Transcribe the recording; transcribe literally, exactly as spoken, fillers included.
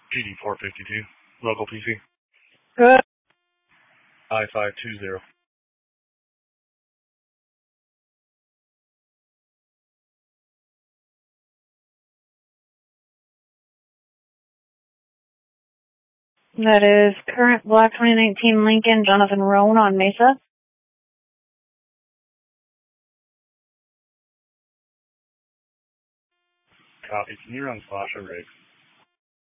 G D four fifty-two, local P C. Good. I five two zero. That is current black twenty nineteen Lincoln, Jonathan Roan on Mesa. Copy. Can you run slash or rig?